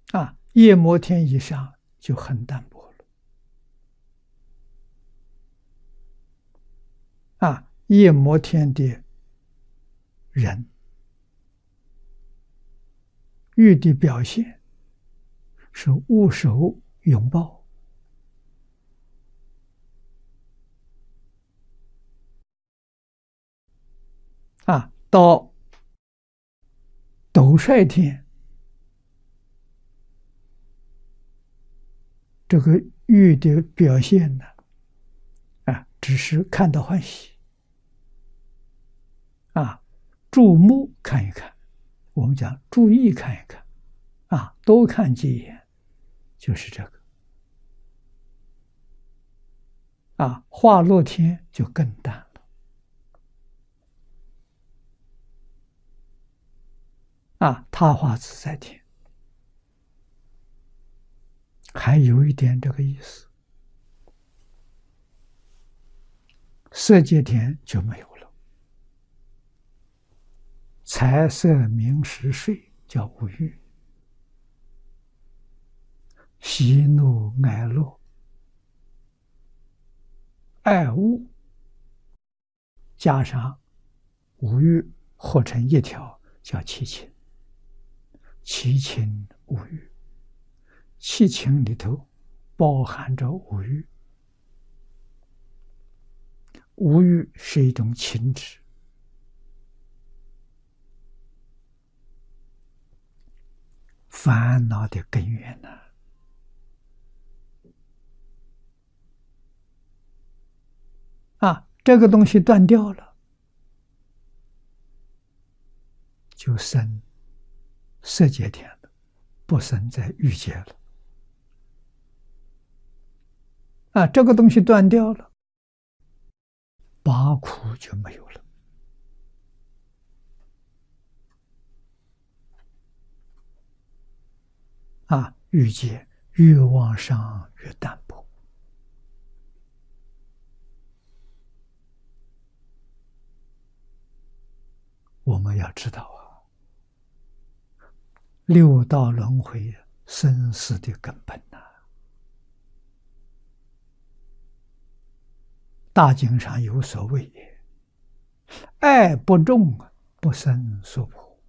夜摩天以上就很淡薄了。夜摩天的人欲的表现是握手拥抱，到斗率天，这个欲的表现呢，只是看到欢喜，注目看一看，我们讲注意看一看，多看几眼，就是这个。化乐天就更淡了。他化自在天还有一点这个意思，色界天就没有了。财色名食睡叫五欲，喜怒哀乐爱恶加上五欲合成一条叫七情，七情五欲，七情里头包含着五欲，五欲是一种情执，烦恼的根源呐。这个东西断掉了，就生色界天了，不生在欲界了。这个东西断掉了，八苦就没有了。欲界越往上越淡薄。我们要知道六道轮回生死的根本大经上有所谓也，爱不重不生娑婆，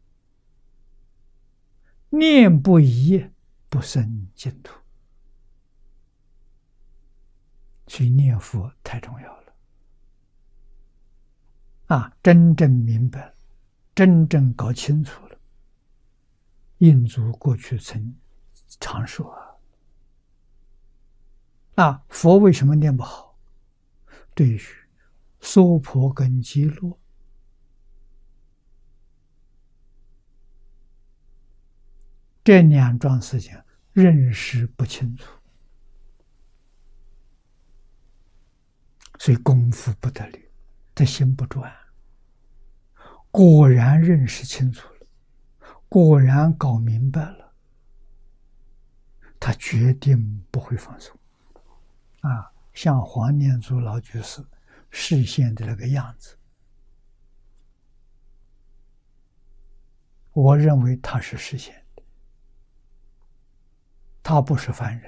念不移不生净土。所以念佛太重要了。真正明白，真正搞清楚了。印祖过去曾常说佛为什么念不好？对于娑婆跟极乐这两桩事情认识不清楚，所以功夫不得力，他心不转。果然认识清楚了，果然搞明白了，他决定不会放松。像黄念祖老居士示现的那个样子，我认为他是示现的，他不是凡人。